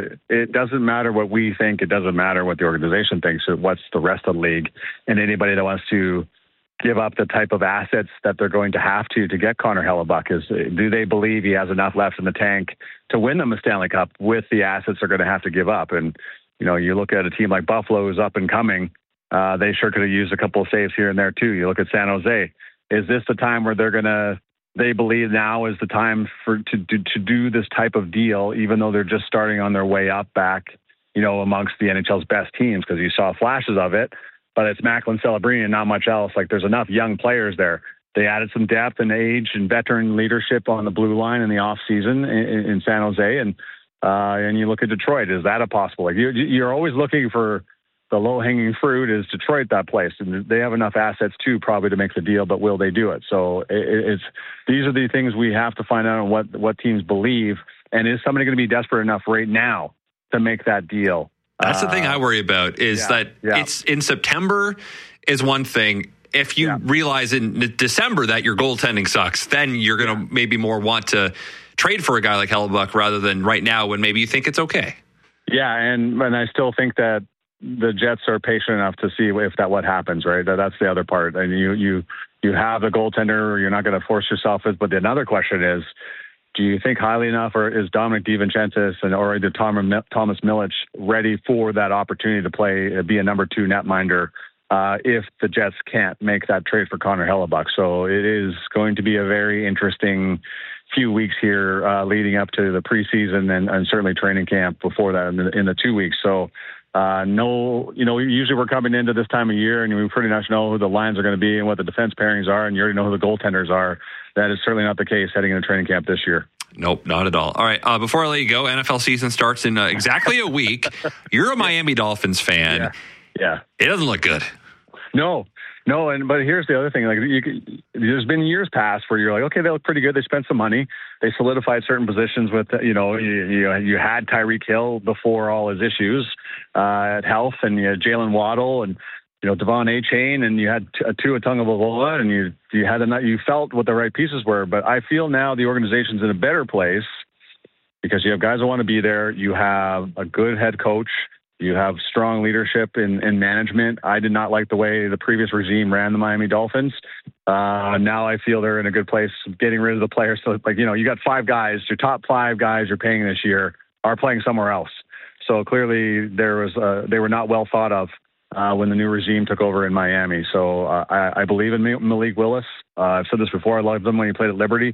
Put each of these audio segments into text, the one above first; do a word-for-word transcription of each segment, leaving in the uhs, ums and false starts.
it doesn't matter what we think. It doesn't matter what the organization thinks. What's the rest of the league and anybody that wants to give up the type of assets that they're going to have to to get Connor Hellebuyck? Is do they believe he has enough left in the tank to win them a Stanley Cup with the assets they're going to have to give up? And, you know, you look at a team like Buffalo who's up and coming. Uh, they sure could have used a couple of saves here and there too. You look at San Jose. Is this the time where they're going to, they believe now is the time for to, to to do this type of deal, even though they're just starting on their way up back, you know, amongst the N H L's best teams, because you saw flashes of it. But it's Macklin, Celebrini, and not much else. Like, there's enough young players there. They added some depth and age and veteran leadership on the blue line in the off season in, in San Jose. And uh, and you look at Detroit. Is that a possible? Like, you, you're always looking for the low hanging fruit. Is Detroit that place? And they have enough assets too, probably, to make the deal. But will they do it? So it, it's these are the things we have to find out on what what teams believe. And is somebody going to be desperate enough right now to make that deal? That's the thing I worry about is yeah, that yeah. it's in September is one thing. If you yeah. realize in December that your goaltending sucks, then you're going to yeah. maybe more want to trade for a guy like Hellebuyck rather than right now when maybe you think it's okay. Yeah, and, and I still think that the Jets are patient enough to see if that what happens, right? That, that's the other part. And you you you have a goaltender, you're not going to force yourself. But another question is, do you think highly enough, or is Dominic DiVincentis and or either Tom, Thomas Milic ready for that opportunity to play, be a number two netminder uh, if the Jets can't make that trade for Connor Hellebuyck? So it is going to be a very interesting few weeks here uh, leading up to the preseason and, and certainly training camp before that in the, in the two weeks. So uh, no, you know, usually we're coming into this time of year and we pretty much know who the lines are going to be and what the defense pairings are, and you already know who the goaltenders are. That is certainly not the case heading into training camp this year. Nope, not at all. All right, uh, before I let you go, N F L season starts in uh, exactly a week. You're a Miami Dolphins fan. Yeah. yeah. It doesn't look good. No, no. And but here's the other thing. Like, you could, there's been years past where you're like, okay, they look pretty good. They spent some money. They solidified certain positions with, you know, you you, you had Tyreek Hill before all his issues uh, at health, and you had Jalen Waddle and, you know, Devon A-Chain, and you had a Tua Tagovailoa, and you you had a, you felt what the right pieces were. But I feel now the organization's in a better place because you have guys that want to be there. You have a good head coach. You have strong leadership in, in management. I did not like the way the previous regime ran the Miami Dolphins. Uh, now I feel they're in a good place getting rid of the players. So, like, you know, you got five guys, your top five guys you're paying this year are playing somewhere else. So clearly there was uh, they were not well thought of Uh, when the new regime took over in Miami. So uh, I, I believe in Malik Willis. Uh, I've said this before. I loved him when he played at Liberty.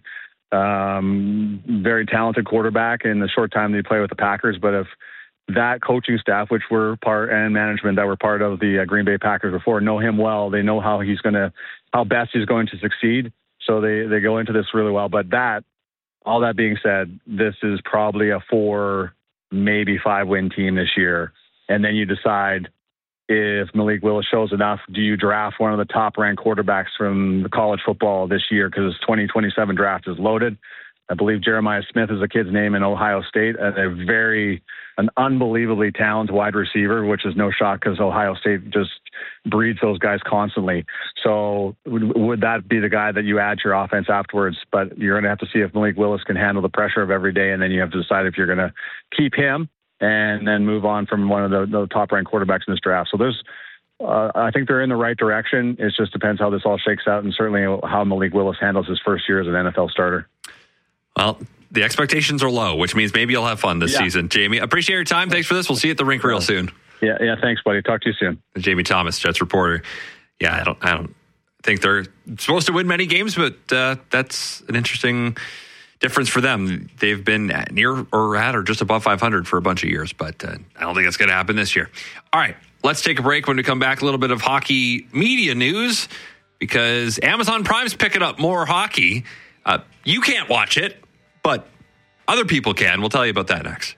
Um, very talented quarterback in the short time that he played with the Packers. But if that coaching staff, which were part, and management that were part of the uh, Green Bay Packers before, know him well, they know how he's going to, how best he's going to succeed. So they, they go into this really well. But that, all that being said, this is probably a four, maybe five win team this year. And then you decide, if Malik Willis shows enough, do you draft one of the top-ranked quarterbacks from the college football this year? Because this twenty twenty-seven draft is loaded. I believe Jeremiah Smith is a kid's name in Ohio State, and a very, an unbelievably talented wide receiver, which is no shock because Ohio State just breeds those guys constantly. So would, would that be the guy that you add to your offense afterwards? But you're going to have to see if Malik Willis can handle the pressure of every day, and then you have to decide if you're going to keep him and then move on from one of the, the top-ranked quarterbacks in this draft. So there's, uh, I think they're in the right direction. It just depends how this all shakes out, and certainly how Malik Willis handles his first year as an N F L starter. Well, the expectations are low, which means maybe you'll have fun this yeah. season. Jamie, appreciate your time. Thanks for this. We'll see you at the rink real soon. Yeah, yeah. Thanks, buddy. Talk to you soon. Jamie Thomas, Jets reporter. Yeah, I don't, I don't think they're supposed to win many games, but uh, that's an interesting difference for them. They've been near or at or just above five hundred for a bunch of years, but uh, I don't think it's going to happen this year. All right, let's take a break. When we come back, a little bit of hockey media news, because Amazon Prime's picking up more hockey. Uh, you can't watch it, but other people can. We'll tell you about that next.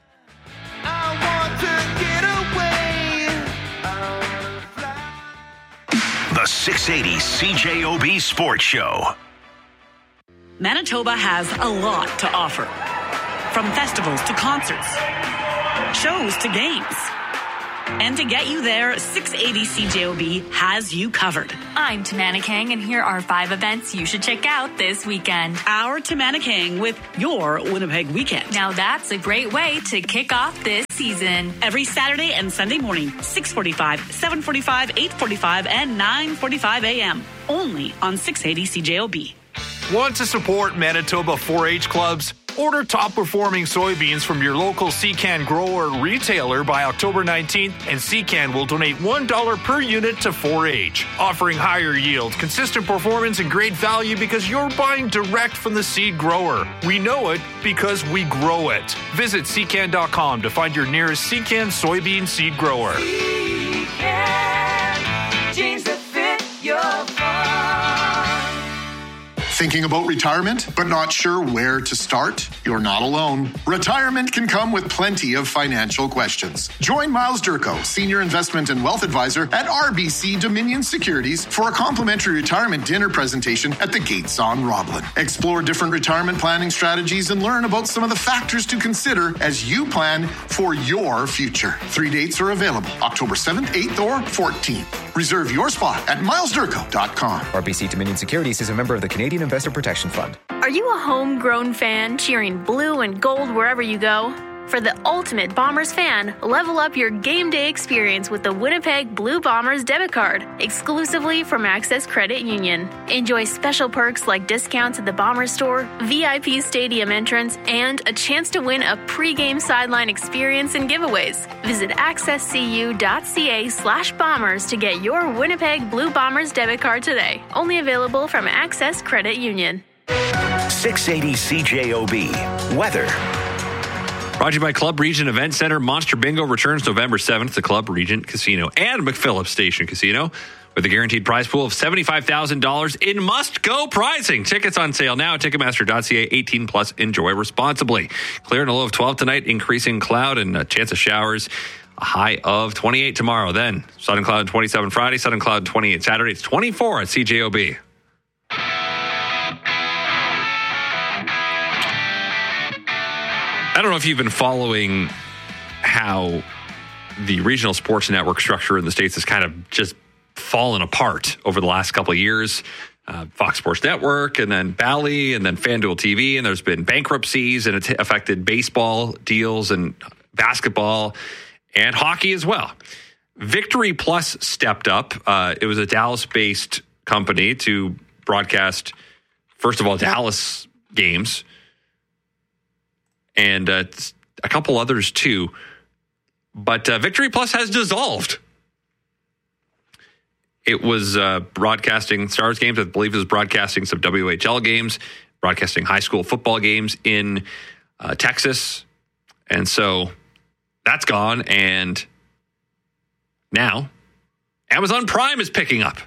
The six eighty C J O B Sports Show. Manitoba has a lot to offer. From festivals to concerts, shows to games, And to get you there, six eighty C J O B has you covered. I'm Tamana Kang, and here are five events you should check out this weekend. Our Tamana Kang with your Winnipeg Weekend. Now that's a great way to kick off this season. Every Saturday and Sunday morning, six forty-five, seven forty-five, eight forty-five, and nine forty-five a.m. Only on six eighty C J O B. Want to support Manitoba four H clubs? Order top-performing soybeans from your local Secan grower retailer by October nineteenth, and Secan will donate one dollar per unit to four H, offering higher yield, consistent performance, and great value because you're buying direct from the seed grower. We know it because we grow it. Visit secan dot com to find your nearest Secan soybean seed grower. Secan, jeans that fit your farm. Thinking about retirement, but not sure where to start? You're not alone. Retirement can come with plenty of financial questions. Join Miles Durko, Senior Investment and Wealth Advisor at R B C Dominion Securities, for a complimentary retirement dinner presentation at the Gates on Roblin. Explore different retirement planning strategies and learn about some of the factors to consider as you plan for your future. Three dates are available, October seventh, eighth, or fourteenth. Reserve your spot at miles durko dot com. R B C Dominion Securities is a member of the Canadian Investor Protection Fund. Are you a homegrown fan cheering blue and gold wherever you go? For the ultimate Bombers fan, level up your game day experience with the Winnipeg Blue Bombers debit card, exclusively from Access Credit Union. Enjoy special perks like discounts at the Bombers store, V I P stadium entrance, and a chance to win a pregame sideline experience and giveaways. Visit accesscu.ca slash bombers to get your Winnipeg Blue Bombers debit card today. Only available from Access Credit Union. six eighty C J O B. Weather. Brought to you by Club Regent Event Center. Monster Bingo returns November seventh to Club Regent Casino and McPhillips Station Casino with a guaranteed prize pool of seventy-five thousand dollars in must-go prizing. Tickets on sale now at Ticketmaster dot C A. eighteen plus. Enjoy responsibly. Clear and a low of twelve tonight. Increasing cloud and a chance of showers. A high of twenty-eight tomorrow. Then sun and cloud twenty-seven Friday. Sun and cloud twenty-eight Saturday. It's twenty-four at C J O B. I don't know if you've been following how the regional sports network structure in the States has kind of just fallen apart over the last couple of years. Uh, Fox Sports Network, and then Bally, and then FanDuel T V, and there's been bankruptcies, and it's affected baseball deals and basketball and hockey as well. Victory Plus stepped up. Uh, it was a Dallas-based company to broadcast, first of all, Dallas games, and uh, a couple others too. But uh, Victory Plus has dissolved. It was uh, broadcasting Stars games. I believe it was broadcasting some W H L games, broadcasting high school football games in uh, Texas. And so that's gone. And now Amazon Prime is picking up.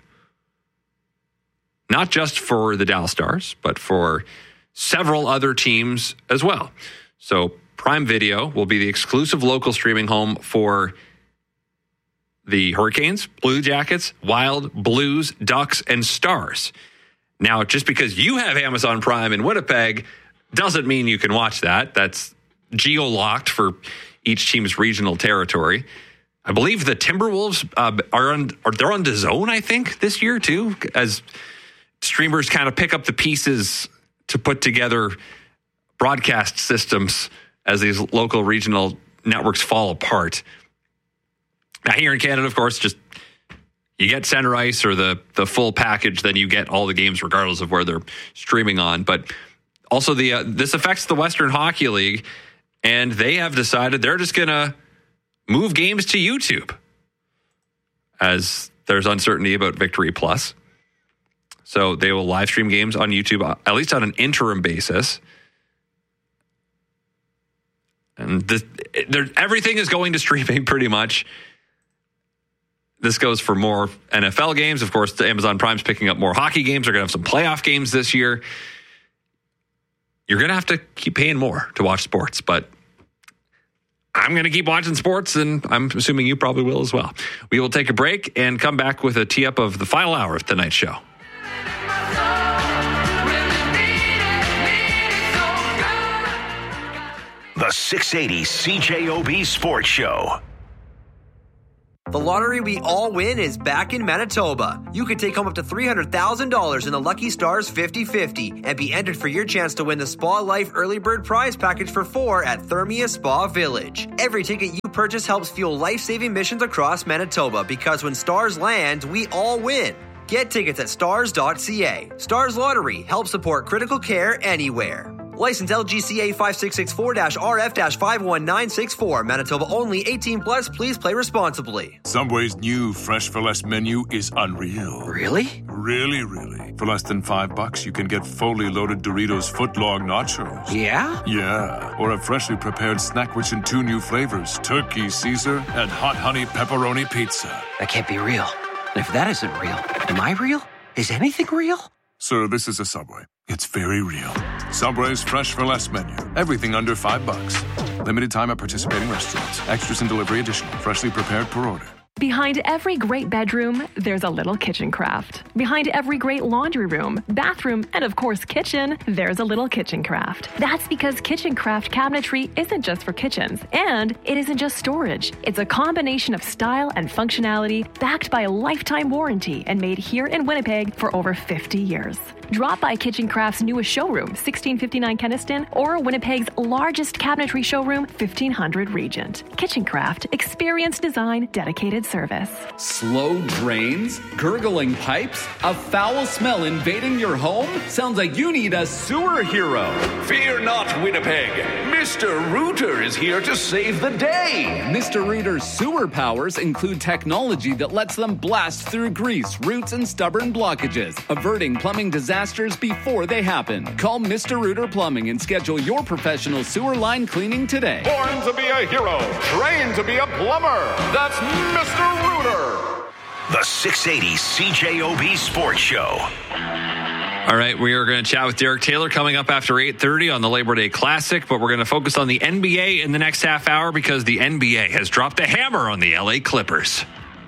Not just for the Dallas Stars, but for several other teams as well. So Prime Video will be the exclusive local streaming home for the Hurricanes, Blue Jackets, Wild, Blues, Ducks, and Stars. Now, just because you have Amazon Prime in Winnipeg doesn't mean you can watch that. That's geo-locked for each team's regional territory. I believe the Timberwolves uh, are on, are they're on DAZN, I think, this year too, as streamers kind of pick up the pieces to put together broadcast systems as these local regional networks fall apart. Now, here in Canada, of course, just you get center ice or the the full package, then you get all the games regardless of where they're streaming on. But also, the uh, this affects the Western Hockey League, and they have decided they're just going to move games to YouTube as there's uncertainty about Victory Plus. So they will live stream games on YouTube, at least on an interim basis. And this, everything is going to streaming pretty much. This goes for more N F L games. Of course, the Amazon Prime's picking up more hockey games. They're going to have some playoff games this year. You're going to have to keep paying more to watch sports, but I'm going to keep watching sports, and I'm assuming you probably will as well. We will take a break and come back with a tee-up of the final hour of tonight's show. The six eighty C J O B Sports Show. The lottery we all win is back in Manitoba. You could take home up to three hundred thousand dollars in the Lucky Stars fifty fifty and be entered for your chance to win the Spa Life Early Bird Prize Package for four at Thermia Spa Village. Every ticket you purchase helps fuel life-saving missions across Manitoba, because when stars land, we all win. Get tickets at stars dot c a. Stars Lottery helps support critical care anywhere. License L G C A five six six four R F five one nine six four. Manitoba only. eighteen plus. Please play responsibly. Subway's new Fresh for Less menu is unreal. Really? Really, really. For less than five bucks, you can get fully loaded Doritos footlong nachos. Yeah? Yeah. Or a freshly prepared snack rich in two new flavors, Turkey Caesar and Hot Honey Pepperoni Pizza. That can't be real. And if that isn't real, am I real? Is anything real? Sir, this is a Subway. It's very real. Subway's Fresh for Less menu. Everything under five bucks. Limited time at participating restaurants. Extras and delivery additional. Freshly prepared per order. Behind every great bedroom, there's a little kitchen craft. Behind every great laundry room, bathroom, and of course kitchen, there's a little kitchen craft. That's because Kitchen Craft cabinetry isn't just for kitchens, and it isn't just storage. It's a combination of style and functionality backed by a lifetime warranty and made here in Winnipeg for over fifty years. Drop by Kitchen Craft's newest showroom, sixteen fifty-nine Kenniston, or Winnipeg's largest cabinetry showroom, fifteen hundred Regent. Kitchen Craft, experience design, dedicated service. Slow drains? Gurgling pipes? A foul smell invading your home? Sounds like you need a sewer hero. Fear not, Winnipeg. Mister Rooter is here to save the day. Mister Rooter's sewer powers include technology that lets them blast through grease, roots, and stubborn blockages, averting plumbing disasters before they happen. Call Mister Rooter Plumbing and schedule your professional sewer line cleaning today. Born to be a hero, trained to be a plumber. That's Mister Rooter. The six eighty C J O B Sports Show. All right, we are going to chat with Derek Taylor coming up after eight thirty on the Labor Day Classic, but we're going to focus on the N B A in the next half hour because the N B A has dropped a hammer on the L A Clippers.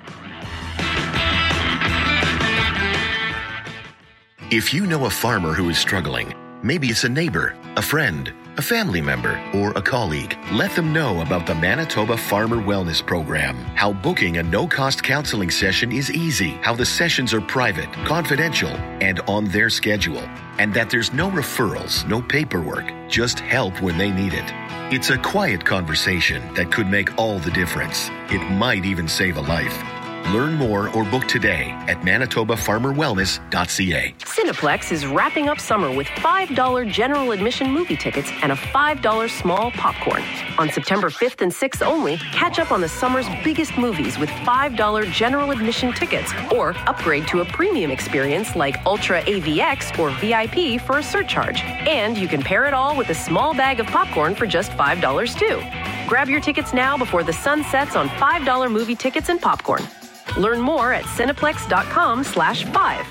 If you know a farmer who is struggling, maybe it's a neighbor, a friend, a family member, or a colleague, let them know about the Manitoba Farmer Wellness Program. How booking a no-cost counseling session is easy. How the sessions are private, confidential, and on their schedule. And that there's no referrals, no paperwork, just help when they need it. It's a quiet conversation that could make all the difference. It might even save a life. Learn more or book today at manitoba farmer wellness dot c a. Cineplex is wrapping up summer with five dollars general admission movie tickets and a five dollars small popcorn. On September fifth and sixth only, catch up on the summer's biggest movies with five dollars general admission tickets, or upgrade to a premium experience like Ultra A V X or V I P for a surcharge. And you can pair it all with a small bag of popcorn for just five dollars too. Grab your tickets now before the sun sets on five dollars movie tickets and popcorn. Learn more at cineplex dot com slash five.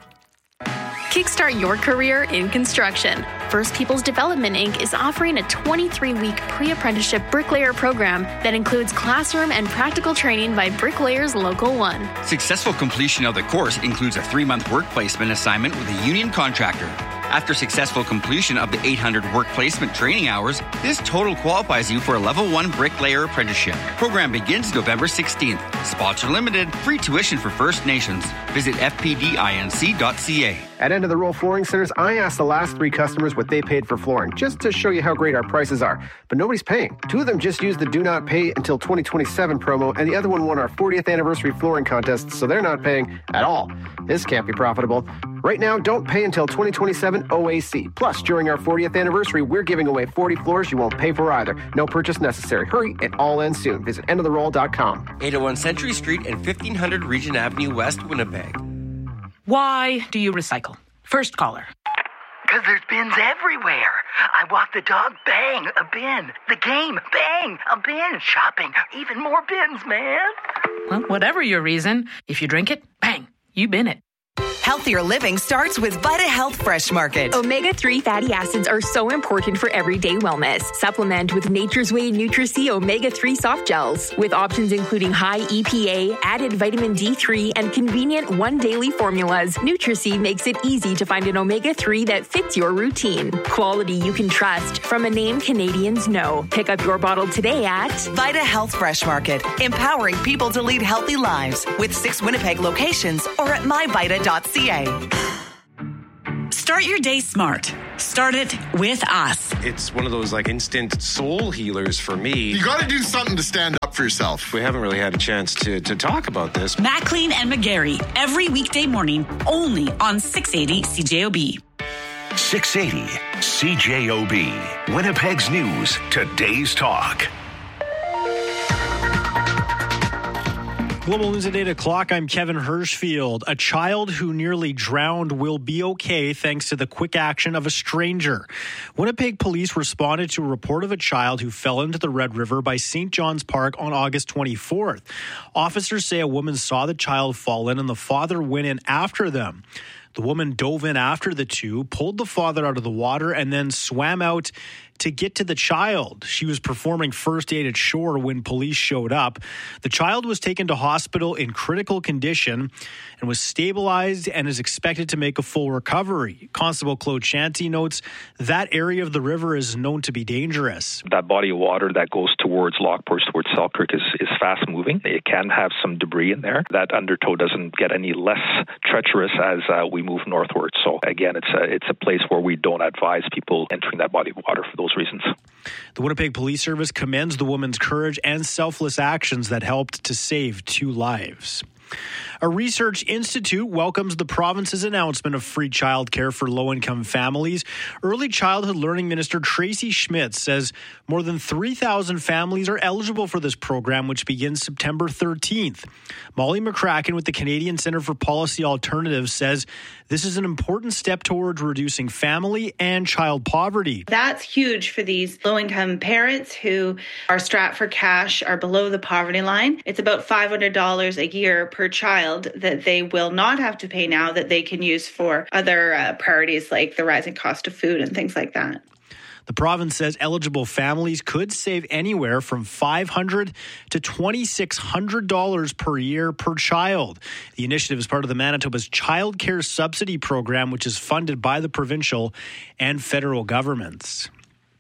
Kickstart your career in construction. First Peoples Development Incorporated is offering a twenty-three week pre-apprenticeship bricklayer program that includes classroom and practical training by Bricklayers Local one. Successful completion of the course includes a three-month work placement assignment with a union contractor. After successful completion of the eight hundred work placement training hours, this total qualifies you for a level one bricklayer apprenticeship. Program begins November sixteenth. Spots are limited. Free tuition for First Nations. Visit f p d inc dot c a. At End of the Roll Flooring Centers, I asked the last three customers what they paid for flooring, just to show you how great our prices are. But nobody's paying. Two of them just used the Do Not Pay Until twenty twenty-seven promo, and the other one won our fortieth anniversary flooring contest, so they're not paying at all. This can't be profitable. Right now, don't pay until twenty twenty-seven O A C. Plus, during our fortieth anniversary, we're giving away forty floors you won't pay for either. No purchase necessary. Hurry, it all ends soon. Visit end of the roll dot com. eight oh one Century Street and fifteen hundred Regent Avenue West, Winnipeg. Why do you recycle? First caller. Because there's bins everywhere. I walk the dog, bang, a bin. The game, bang, a bin. Shopping, even more bins, man. Well, whatever your reason, if you drink it, bang, you bin it. Healthier living starts with Vita Health Fresh Market. omega three fatty acids are so important for everyday wellness. Supplement with Nature's Way Nutri-C omega three soft gels with options including high E P A, added vitamin D three, and convenient one daily formulas. Nutri-C makes it easy to find an omega three that fits your routine. Quality you can trust from a name Canadians know. Pick up your bottle today at Vita Health Fresh Market, empowering people to lead healthy lives with six Winnipeg locations or at my vita dot c a. Start your day smart. Start it with us. It's one of those like instant soul healers for me. You got to do something to stand up for yourself. We haven't really had a chance to, to talk about this. McLean and McGarry, every weekday morning, only on six eighty C J O B. six eighty C J O B. Winnipeg's News. Today's Talk. Global News at eight o'clock. I'm Kevin Hirschfield. A child who nearly drowned will be okay thanks to the quick action of a stranger. Winnipeg police responded to a report of a child who fell into the Red River by Saint John's Park on August twenty-fourth. Officers say a woman saw the child fall in and the father went in after them. The woman dove in after the two, pulled the father out of the water, and then swam out to get to the child. She was performing first aid at shore when police showed up. The child was taken to hospital in critical condition and was stabilized and is expected to make a full recovery. Constable Claude Shanty notes that area of the river is known to be dangerous. That body of water that goes towards Lockport, towards Selkirk is, is fast moving. It can have some debris in there. That undertow doesn't get any less treacherous as uh, we move northward. So again, it's a, it's a place where we don't advise people entering that body of water for those reasons. The Winnipeg Police Service commends the woman's courage and selfless actions that helped to save two lives. A research institute welcomes the province's announcement of free childcare for low-income families. Early Childhood Learning Minister Tracy Schmidt says more than three thousand families are eligible for this program, which begins September thirteenth. Molly McCracken with the Canadian Centre for Policy Alternatives says this is an important step towards reducing family and child poverty. That's huge for these low-income parents who are strapped for cash, are below the poverty line. It's about five hundred dollars a year per child that they will not have to pay now that they can use for other uh, priorities like the rising cost of food and things like that. The province says eligible families could save anywhere from five hundred dollars to two thousand six hundred dollars per year per child. The initiative is part of the Manitoba's Child Care Subsidy Program, which is funded by the provincial and federal governments.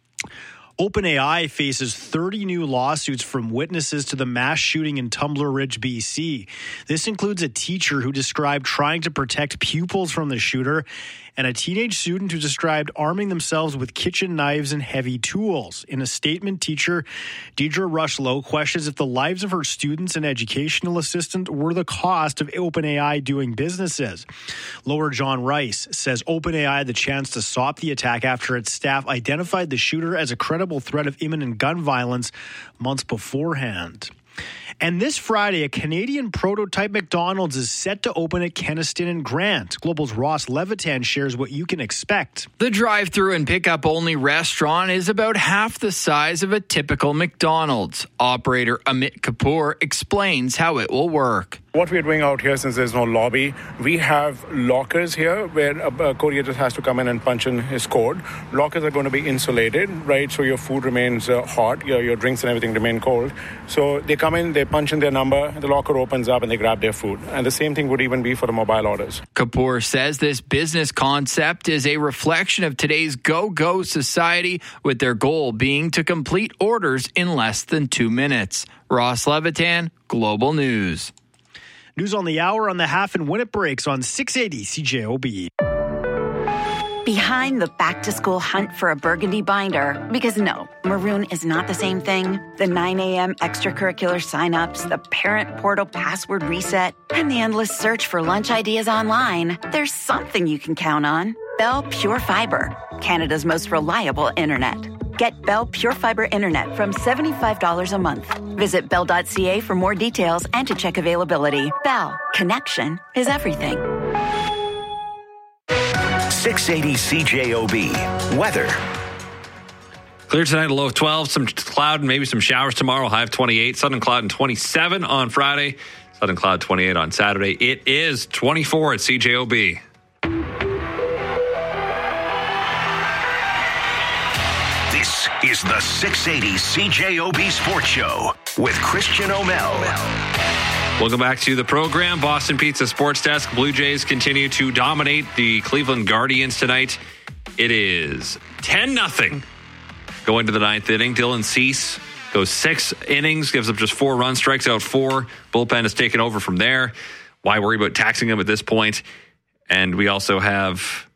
OpenAI faces thirty new lawsuits from witnesses to the mass shooting in Tumbler Ridge, B C. This includes a teacher who described trying to protect pupils from the shooter and a teenage student who described arming themselves with kitchen knives and heavy tools. In a statement, teacher Deidre Rushlow questions if the lives of her students and educational assistant were the cost of OpenAI doing businesses. Lower John Rice says OpenAI had the chance to stop the attack after its staff identified the shooter as a credible threat of imminent gun violence months beforehand. And this Friday, a Canadian prototype McDonald's is set to open at Kenaston and Grant. Global's Ross Levitan shares what you can expect. The drive-through and pickup-only restaurant is about half the size of a typical McDonald's. Operator Amit Kapoor explains how it will work. What we're doing out here, since there's no lobby, we have lockers here where a, a courier just has to come in and punch in his code. Lockers are going to be insulated, right? So your food remains uh, hot, your, your drinks and everything remain cold. So they come in, they punch in their number, the locker opens up and they grab their food. And the same thing would even be for the mobile orders. Kapoor says this business concept is a reflection of today's go-go society, with their goal being to complete orders in less than two minutes. Ross Levitan, Global News. News on the hour on the half and when it breaks on six eighty C J O B. Behind the back-to-school hunt for a burgundy binder, because no, maroon is not the same thing. The nine a.m. extracurricular signups, the parent portal password reset, and the endless search for lunch ideas online. There's something you can count on. Bell Pure Fiber, Canada's most reliable internet. Get Bell Pure Fiber Internet from seventy-five dollars a month. Visit bell dot c a for more details and to check availability. Bell, connection is everything. six eighty C J O B. Weather. Clear tonight, a low of twelve. Some cloud and maybe some showers tomorrow. High of twenty-eight. Sun and cloud and twenty-seven on Friday. Sun and cloud twenty-eight on Saturday. It is twenty-four at C J O B. This is the six eighty C J O B Sports Show with Christian O'Mel. Welcome back to the program. Boston Pizza Sports Desk. Blue Jays continue to dominate the Cleveland Guardians tonight. It is ten nothing going to the ninth inning. Dylan Cease goes six innings, gives up just four runs, strikes out four. Bullpen has taken over from there. Why worry about taxing him at this point? And we also have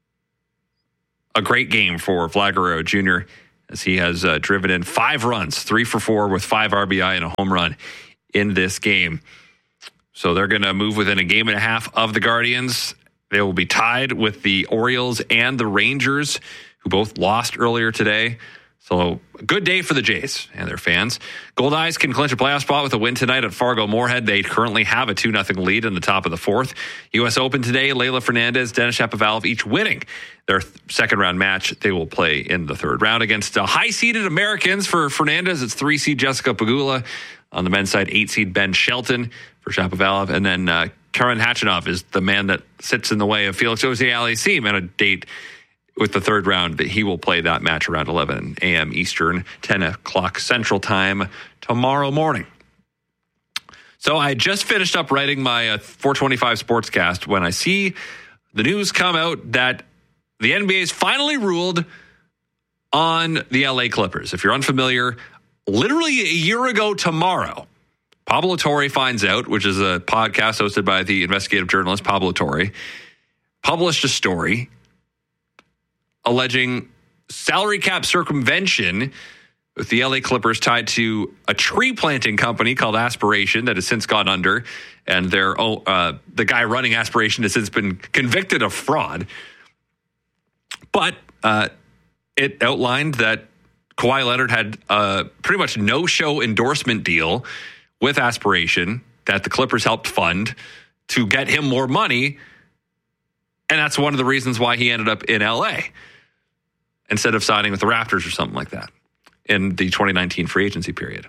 a great game for Vlad Guerrero Junior as he has uh, driven in five runs, three for four with five R B I and a home run in this game. So they're going to move within a game and a half of the Guardians. They will be tied with the Orioles and the Rangers, who both lost earlier today. So a good day for the Jays and their fans. Gold Eyes can clinch a playoff spot with a win tonight at Fargo Moorhead. They currently have a two nothing lead in the top of the fourth. U S Open today, Leylah Fernandez, Denis Shapovalov each winning their th- second round match. They will play in the third round against uh, high-seeded Americans. For Fernandez, it's three-seed Jessica Pegula. On the men's side, eight-seed Ben Shelton for Shapovalov. And then uh, Karen Khachanov is the man that sits in the way of Felix Auger-Aliassime at a date with the third round, that he will play that match around eleven a.m. Eastern, ten o'clock Central Time tomorrow morning. So I just finished up writing my uh, four twenty-five Sportscast when I see the news come out that the N B A's finally ruled on the L A Clippers. If you're unfamiliar, literally a year ago tomorrow, Pablo Torre Finds Out, which is a podcast hosted by the investigative journalist Pablo Torre, published a story alleging salary cap circumvention with the L A Clippers tied to a tree planting company called Aspiration that has since gone under, and their uh, the guy running Aspiration has since been convicted of fraud. But uh, it outlined that Kawhi Leonard had a pretty much no-show endorsement deal with Aspiration that the Clippers helped fund to get him more money, and that's one of the reasons why he ended up in L A instead of signing with the Raptors or something like that in the twenty nineteen free agency period.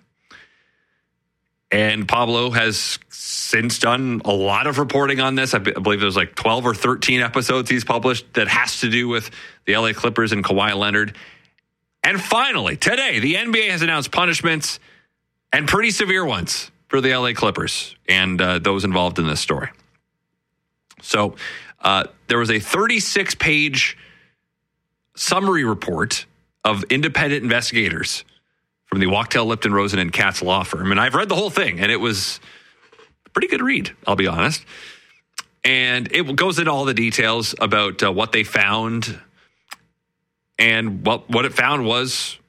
And Pablo has since done a lot of reporting on this. I believe there's like twelve or thirteen episodes he's published that has to do with the L A Clippers and Kawhi Leonard. And finally, today, the N B A has announced punishments, and pretty severe ones, for the L A Clippers and uh, those involved in this story. So uh, there was a thirty-six page summary report of independent investigators from the Wachtell, Lipton, Rosen, and Katz law firm. And I've read the whole thing, and it was a pretty good read, I'll be honest. And it goes into all the details about uh, what they found. And what, what it found was,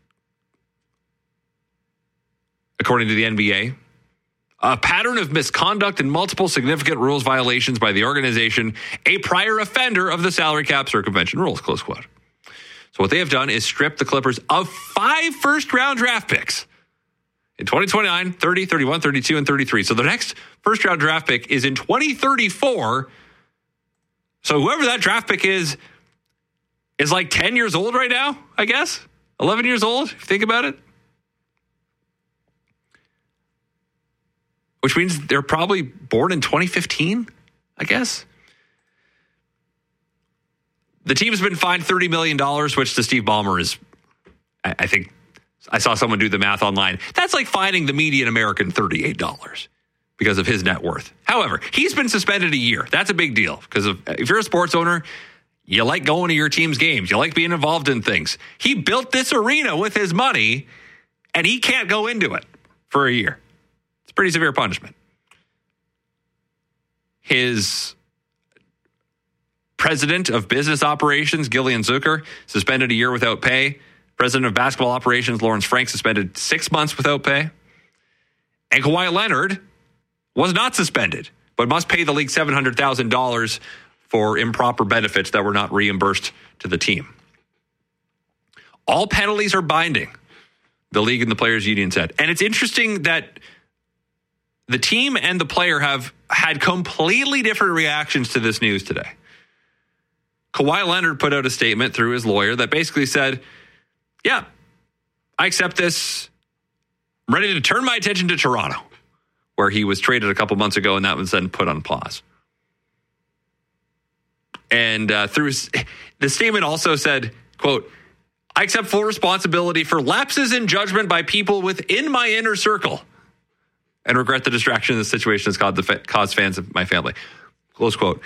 according to the N B A, a pattern of misconduct and multiple significant rules violations by the organization, a prior offender of the salary cap circumvention rules, close quote. So what they have done is strip the Clippers of five first-round draft picks in twenty twenty-nine, thirty, thirty-one, thirty-two, and thirty-three. So the next first-round draft pick is in twenty thirty-four. So whoever that draft pick is, is like ten years old right now, I guess. eleven years old, if you think about it. Which means they're probably born in twenty fifteen, I guess. The team's been fined thirty million dollars, which to Steve Ballmer is, I think, I saw someone do the math online. That's like fining the median American thirty-eight dollars because of his net worth. However, he's been suspended a year. That's a big deal because of, if you're a sports owner, you like going to your team's games. You like being involved in things. He built this arena with his money, and he can't go into it for a year. It's pretty severe punishment. His president of business operations, Gillian Zucker, suspended a year without pay. President of basketball operations, Lawrence Frank, suspended six months without pay. And Kawhi Leonard was not suspended, but must pay the league seven hundred thousand dollars for improper benefits that were not reimbursed to the team. All penalties are binding, the league and the players' union said. And it's interesting that the team and the player have had completely different reactions to this news today. Kawhi Leonard put out a statement through his lawyer that basically said, yeah, I accept this. I'm ready to turn my attention to Toronto, where he was traded a couple months ago, and that was then put on pause. And uh, through his, the statement also said, quote, I accept full responsibility for lapses in judgment by people within my inner circle and regret the distraction this situation has caused, the fa- caused fans of my family. Close quote.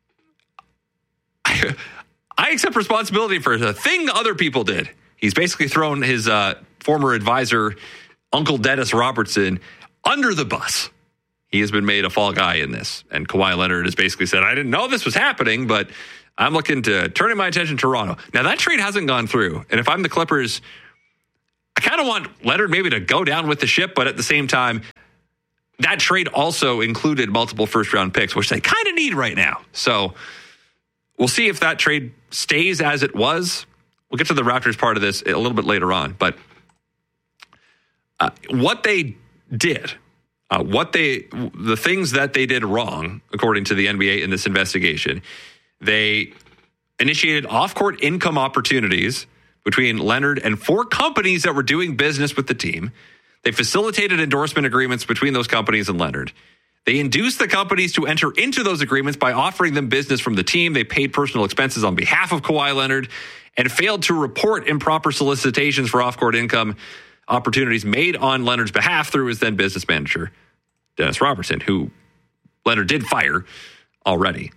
I, I accept responsibility for the thing other people did. He's basically thrown his uh, former advisor, Uncle Dennis Robertson, under the bus. He has been made a fall guy in this. And Kawhi Leonard has basically said, I didn't know this was happening, but I'm looking to turning my attention to Toronto. Now, that trade hasn't gone through. And if I'm the Clippers, I kind of want Leonard maybe to go down with the ship, but at the same time, that trade also included multiple first-round picks, which they kind of need right now. So we'll see if that trade stays as it was. We'll get to the Raptors part of this a little bit later on. But uh, what they did, uh, what they, the things that they did wrong, according to the N B A in this investigation, they initiated off-court income opportunities between Leonard and four companies that were doing business with the team. They facilitated endorsement agreements between those companies and Leonard. They induced the companies to enter into those agreements by offering them business from the team. They paid personal expenses on behalf of Kawhi Leonard and failed to report improper solicitations for off-court income opportunities made on Leonard's behalf through his then business manager, Dennis Robertson, who Leonard did fire already.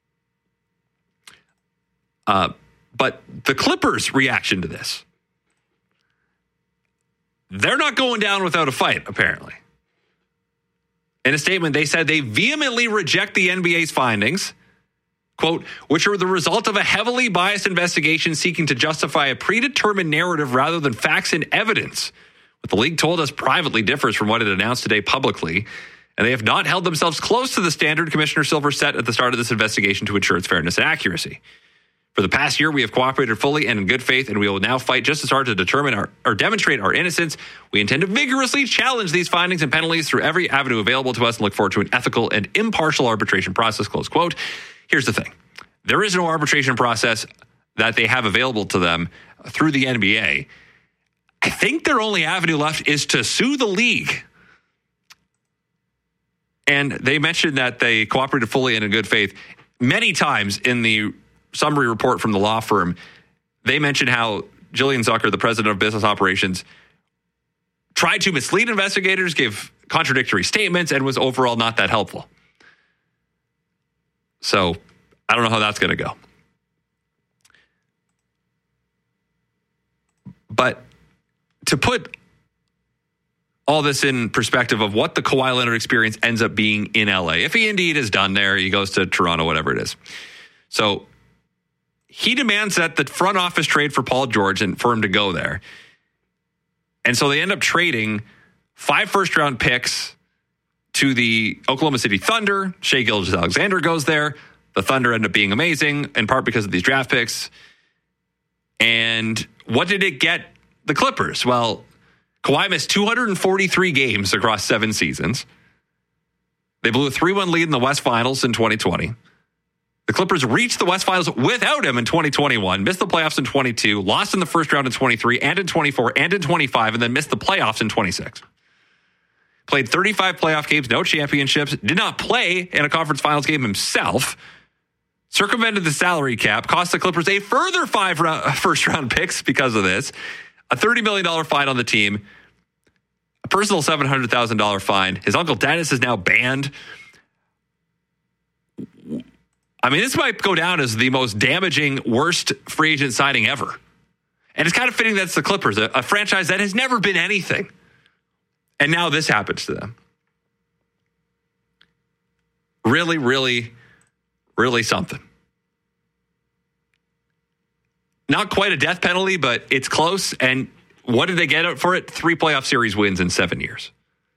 Uh, but the Clippers' reaction to this, they're not going down without a fight, apparently. In a statement, they said they vehemently reject the N B A's findings, quote, which are the result of a heavily biased investigation seeking to justify a predetermined narrative rather than facts and evidence. What the league told us privately differs from what it announced today publicly, and they have not held themselves close to the standard Commissioner Silver set at the start of this investigation to ensure its fairness and accuracy. For the past year, we have cooperated fully and in good faith, and we will now fight just as hard to determine our, or demonstrate our innocence. We intend to vigorously challenge these findings and penalties through every avenue available to us and look forward to an ethical and impartial arbitration process, close quote. Here's the thing. There is no arbitration process that they have available to them through the N B A. I think their only avenue left is to sue the league. And they mentioned that they cooperated fully and in good faith many times in the summary report from the law firm. They mentioned how Jillian Zucker, the president of business operations, tried to mislead investigators, gave contradictory statements, and was overall not that helpful. So I don't know how that's going to go. But to put all this in perspective of what the Kawhi Leonard experience ends up being in L A, if he indeed is done there, he goes to Toronto, whatever it is. So he demands that the front office trade for Paul George and for him to go there. And so they end up trading five first-round picks to the Oklahoma City Thunder. Shai Gilgeous-Alexander goes there. The Thunder end up being amazing, in part because of these draft picks. And what did it get the Clippers? Well, Kawhi missed two hundred forty-three games across seven seasons. They blew a three one lead in the West Finals in twenty twenty. The Clippers reached the West Finals without him in twenty twenty-one, missed the playoffs in twenty-two, lost in the first round in twenty-three and in twenty-four and in twenty-five, and then missed the playoffs in twenty-six. Played thirty-five playoff games, no championships, did not play in a conference finals game himself, circumvented the salary cap, cost the Clippers a further five round, first-round picks because of this, a thirty million dollars fine on the team, a personal seven hundred thousand dollars fine. His uncle Dennis is now banned. I mean, this might go down as the most damaging, worst free agent signing ever. And it's kind of fitting that's the Clippers, a, a franchise that has never been anything. And now this happens to them. Really, really, really something. Not quite a death penalty, but it's close. And what did they get out for it? Three playoff series wins in seven years.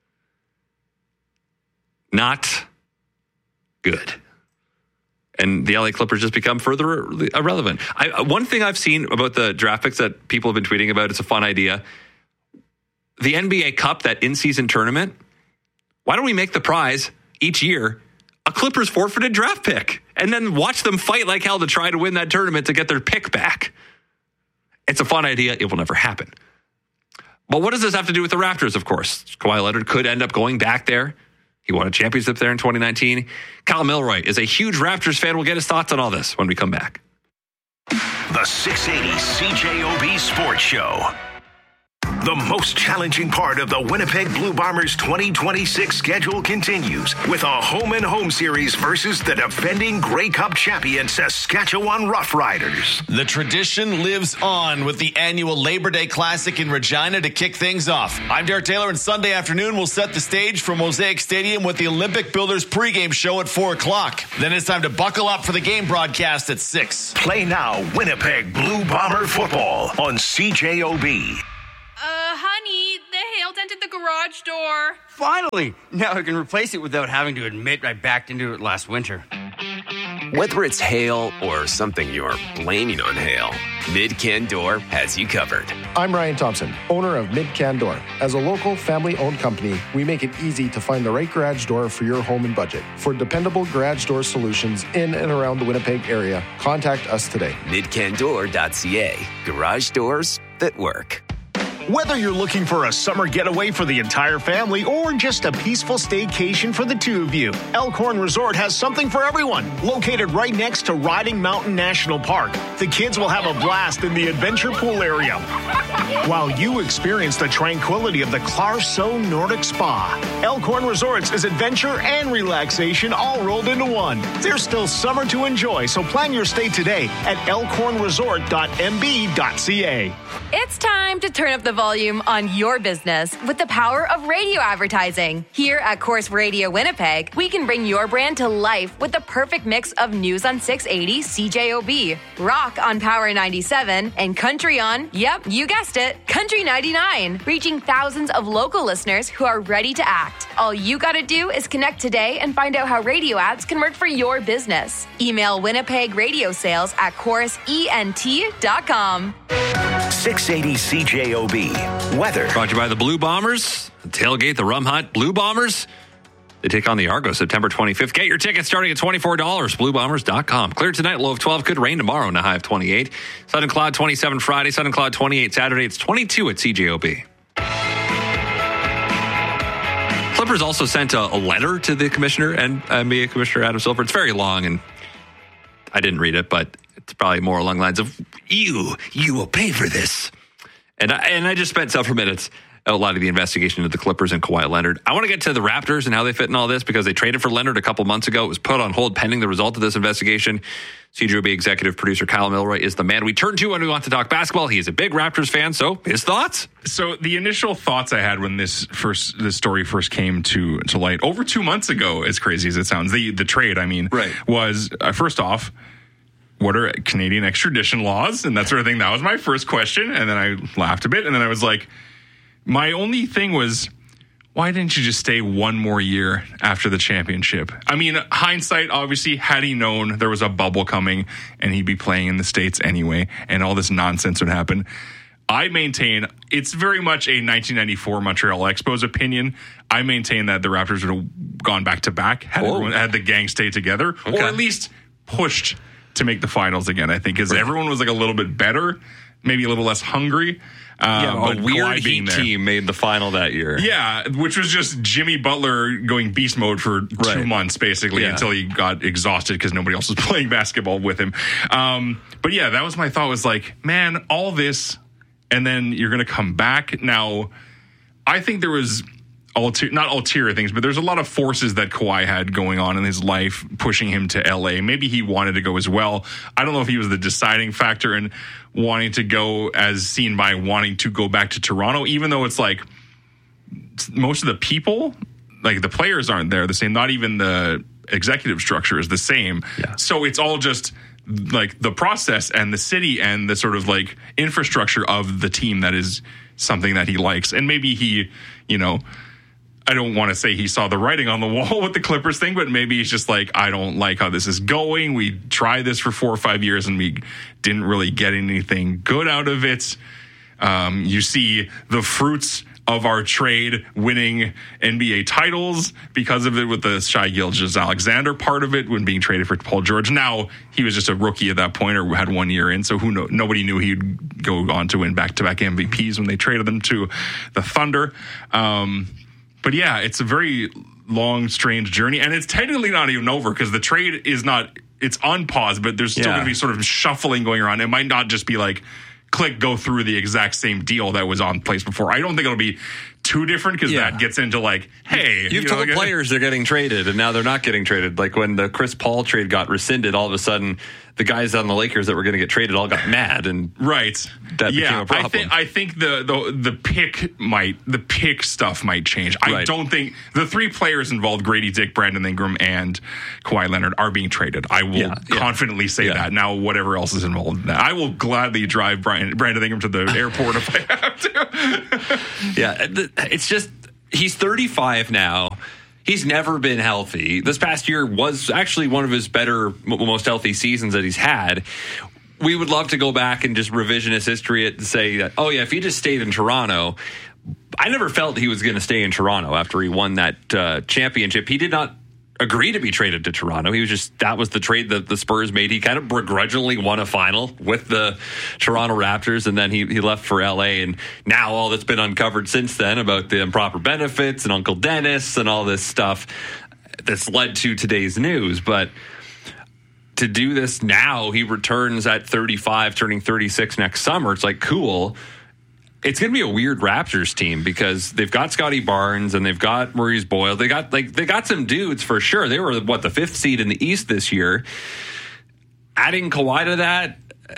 Not good. And the L A Clippers just become further irrelevant. I, one thing I've seen about the draft picks that people have been tweeting about, it's a fun idea. The N B A Cup, that in-season tournament, why don't we make the prize each year a Clippers forfeited draft pick and then watch them fight like hell to try to win that tournament to get their pick back? It's a fun idea. It will never happen. But what does this have to do with the Raptors, of course? Kawhi Leonard could end up going back there He won a championship there in twenty nineteen. Kyle Milroy is a huge Raptors fan. We'll get his thoughts on all this when we come back. The six eighty C J O B Sports Show. The most challenging part of the Winnipeg Blue Bombers twenty twenty-six schedule continues with a home-and-home series versus the defending Grey Cup champion Saskatchewan Roughriders. The tradition lives on with the annual Labor Day Classic in Regina to kick things off. I'm Derek Taylor, and Sunday afternoon we'll set the stage for Mosaic Stadium with the Olympic Builders pregame show at four o'clock. Then it's time to buckle up for the game broadcast at six. Play now Winnipeg Blue Bomber football on C J O B. Uh, honey, the hail dented the garage door. Finally! Now I can replace it without having to admit I backed into it last winter. Whether it's hail or something you're blaming on hail, Mid-Can Door has you covered. I'm Ryan Thompson, owner of Mid-Can Door. As a local, family-owned company, we make it easy to find the right garage door for your home and budget. For dependable garage door solutions in and around the Winnipeg area, contact us today. mid can door dot c a. Garage doors that work. Whether you're looking for a summer getaway for the entire family or just a peaceful staycation for the two of you, Elkhorn Resort has something for everyone. Located right next to Riding Mountain National Park, the kids will have a blast in the adventure pool area, while you experience the tranquility of the Clarso Nordic Spa. Elkhorn Resorts is adventure and relaxation all rolled into one. There's still summer to enjoy, so plan your stay today at elkhorn resort dot m b dot c a. It's time to turn up the volume on your business with the power of radio advertising. Here at Corus Radio Winnipeg, we can bring your brand to life with the perfect mix of news on six eighty C J O B, rock on Power ninety-seven, and country on, yep, you guessed it, Country ninety-nine, reaching thousands of local listeners who are ready to act. All you gotta do is connect today and find out how radio ads can work for your business. Email Winnipeg Radio Sales at corus ent dot com. six eighty C J O B. Weather. Brought to you by the Blue Bombers. The tailgate, the Rum Hut Blue Bombers. They take on the Argos September twenty-fifth. Get your tickets starting at twenty-four dollars. blue bombers dot com. Clear tonight, low of twelve. Could rain tomorrow and a high of twenty-eight. Sun and cloud twenty-seven Friday. Sun and cloud twenty-eight Saturday. It's twenty-two at C J O B. Clippers also sent a, a letter to the commissioner and N B A Commissioner Adam Silver. It's very long, and I didn't read it, but it's probably more along the lines of, you, you will pay for this. And I, and I just spent several minutes outlining the investigation into the Clippers and Kawhi Leonard. I want to get to the Raptors and how they fit in all this, because they traded for Leonard a couple months ago. It was put on hold pending the result of this investigation. C J O B executive producer Kyle Milroy is the man we turn to when we want to talk basketball. He is a big Raptors fan, so his thoughts? So the initial thoughts I had when this first this story first came to to light over two months ago, as crazy as it sounds, the the trade, I mean, right. was uh, first off, what are Canadian extradition laws and that sort of thing? That was my first question, and then I laughed a bit, and then I was like, my only thing was, why didn't you just stay one more year after the championship? I mean, hindsight, obviously, had he known there was a bubble coming and he'd be playing in the States anyway, and all this nonsense would happen. I maintain it's very much a nineteen ninety-four Montreal Expos opinion. I maintain that the Raptors would have gone back to back had, everyone, had the gang stayed together, okay. or at least pushed to make the finals again, I think, because right. everyone was like a little bit better, maybe a little less hungry. Um, yeah, a weird Heat team made the final that year. Yeah, which was just Jimmy Butler going beast mode for right. two months, basically, yeah. until he got exhausted because nobody else was playing basketball with him. Um, but yeah, that was my thought, was like, man, all this, and then you're going to come back. Now, I think there was ulterior, not ulterior things, but there's a lot of forces that Kawhi had going on in his life, pushing him to L A. Maybe he wanted to go as well. I don't know if he was the deciding factor in wanting to go, as seen by wanting to go back to Toronto, even though it's like most of the people, like the players aren't there the same. Not even the executive structure is the same. Yeah. So it's all just like the process and the city and the sort of like infrastructure of the team that is something that he likes. And maybe he, you know, I don't want to say he saw the writing on the wall with the Clippers thing, but maybe he's just like, I don't like how this is going. We tried this for four or five years and we didn't really get anything good out of it. Um, you see the fruits of our trade winning N B A titles because of it, with the Shai Gilgeous-Alexander part of it when being traded for Paul George. Now he was just a rookie at that point, or had one year in, so who know? Nobody knew he'd go on to win back-to-back M V Ps when they traded them to the Thunder. Um, But yeah, it's a very long, strange journey. And it's technically not even over because the trade is not, it's on pause, but there's still Yeah. going to be sort of shuffling going around. It might not just be like, click, go through the exact same deal that was on place before. I don't think it'll be too different because Yeah. that gets into like, hey, You've you know, told like- players they're getting traded, and now they're not getting traded. Like when the Chris Paul trade got rescinded, all of a sudden the guys on the Lakers that were going to get traded all got mad, and right, that became yeah, a problem. I think I think the, the the pick might the pick stuff might change. I Right. don't think the three players involved, Grady Dick, Brandon Ingram, and Kawhi Leonard, are being traded. I will Yeah, yeah. confidently say Yeah. that. Now, whatever else is involved in that, I will gladly drive Brian, Brandon Ingram to the airport if I have to. Yeah, th- it's just he's thirty-five now. He's never been healthy. This past year was actually one of his better, m- most healthy seasons that he's had. We would love to go back and just revisionist history it and say that, oh, yeah, if he just stayed in Toronto. I never felt he was going to stay in Toronto after he won that uh, championship. He did not agree to be traded to Toronto. He was just, that was the trade that the Spurs made. He kind of begrudgingly won a final with the Toronto Raptors, and then he, he left for L A. And now all that's been uncovered since then about the improper benefits and Uncle Dennis and all this stuff that's led to today's news. But to do this now, he returns at thirty-five, turning thirty-six next summer. It's like, cool. It's going to be a weird Raptors team because they've got Scotty Barnes and they've got Maurice Boyle. They got like they got some dudes for sure. They were what the fifth seed in the East this year. Adding Kawhi to that,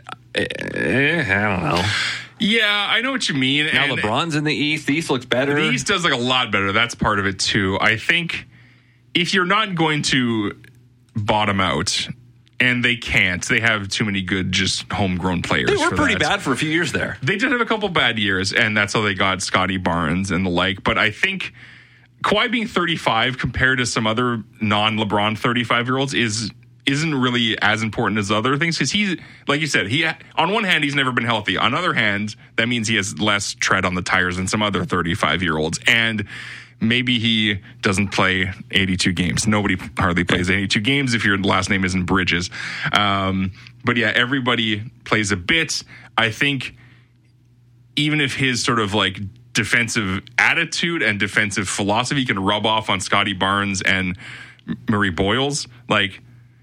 eh, I don't know. Yeah, I know what you mean. Now and LeBron's in the East. The East looks better. The East does look a lot better. That's part of it too. I think if you're not going to bottom out. And they can't. They have too many good, just homegrown players. They were for pretty that. bad for a few years there. They did have a couple bad years, and that's how they got Scotty Barnes and the like. But I think Kawhi being thirty-five compared to some other non-LeBron thirty-five-year-olds is isn't really as important as other things because he's, like you said, he on one hand he's never been healthy. On the other hand, that means he has less tread on the tires than some other thirty-five-year-olds, and maybe he doesn't play eighty-two games. Nobody hardly plays eighty-two games if your last name isn't Bridges. Um, but yeah, everybody plays a bit. I think even if his sort of like defensive attitude and defensive philosophy can rub off on Scotty Barnes and Murray Boyles, like,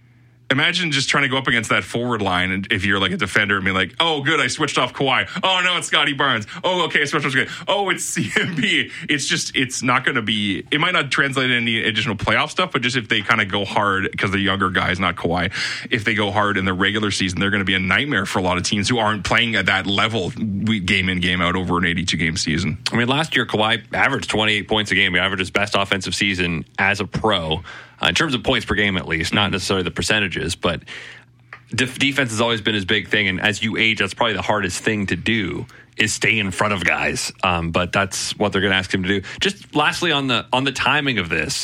imagine just trying to go up against that forward line, and if you're like a defender and be like, oh, good, I switched off Kawhi. Oh, no, it's Scotty Barnes. Oh, okay, I switched off Scotty. Oh, it's C M B. It's just, it's not going to be, it might not translate into any additional playoff stuff, but just if they kind of go hard, because the younger guys, not Kawhi, if they go hard in the regular season, they're going to be a nightmare for a lot of teams who aren't playing at that level game in, game out over an eighty-two game season. I mean, last year, Kawhi averaged twenty-eight points a game. He averaged his best offensive season as a pro. Uh, in terms of points per game, at least, not necessarily the percentages, but def- defense has always been his big thing. And as you age, that's probably the hardest thing to do is stay in front of guys. Um, but that's what they're going to ask him to do. Just lastly, on the on the timing of this,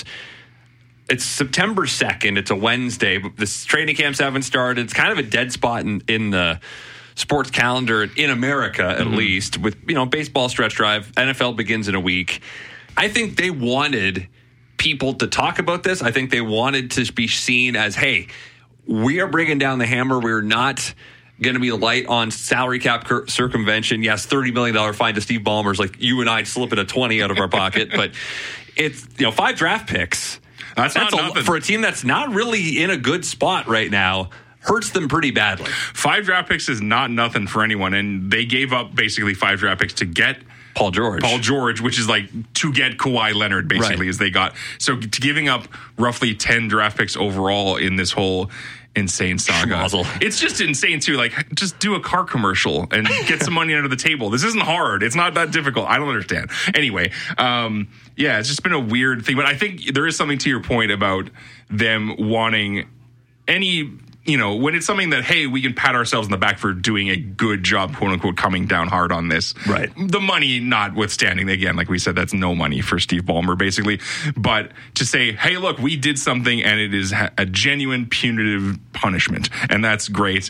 it's September second. It's a Wednesday. This training camps haven't started. It's kind of a dead spot in, in the sports calendar in America, at mm-hmm. least, with, you know, baseball stretch drive. N F L begins in a week. I think they wanted people to talk about this. I think they wanted to be seen as, hey, we are bringing down the hammer. We're not going to be light on salary cap cir- circumvention. Yes, thirty million dollars fine to Steve Ballmer's like you and I slipping a twenty out of our pocket. But it's, you know, five draft picks. That's, that's not a, nothing. For a team that's not really in a good spot right now. Hurts them pretty badly. Five draft picks is not nothing for anyone. And they gave up basically five draft picks to get Paul George. Paul George, which is like to get Kawhi Leonard, basically, right. as they got. So to giving up roughly ten draft picks overall in this whole insane saga. Schmozzle. It's just insane, too. Like, just do a car commercial and get some money under the table. This isn't hard. It's not that difficult. I don't understand. Anyway, um, yeah, it's just been a weird thing. But I think there is something to your point about them wanting any... You know, when it's something that, hey, we can pat ourselves in the back for doing a good job, quote unquote, coming down hard on this. Right. The money notwithstanding, again, like we said, that's no money for Steve Ballmer, basically. But to say, hey, look, we did something and it is a genuine punitive punishment. And that's great.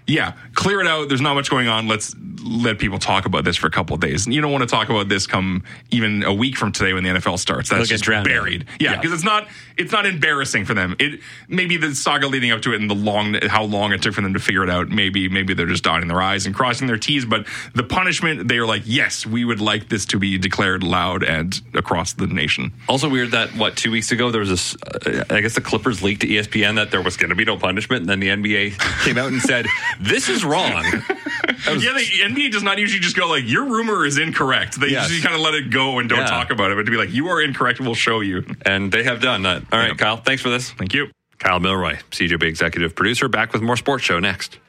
Yeah, clear it out. There's not much going on. Let's let people talk about this for a couple of days. And you don't want to talk about this come even a week from today when the N F L starts. That's just buried. Out. Yeah, because yeah. it's not it's not embarrassing for them. It maybe the saga leading up to it and the long how long it took for them to figure it out. Maybe maybe they're just dotting their I's and crossing their T's. But the punishment, they are like, yes, we would like this to be declared loud and across the nation. Also weird that what two weeks ago there was this. Uh, I guess the Clippers leaked to E S P N that there was going to be no punishment, and then the N B A came out and said this is wrong. Was, yeah, the N B A does not usually just go like, your rumor is incorrect. They yes. usually kind of let it go and don't yeah. talk about it, but to be like, you are incorrect, we'll show you. And they have done that. All right, yeah. Kyle, thanks for this. Thank you. Kyle Milroy, C J O B executive producer, back with more Sports Show next.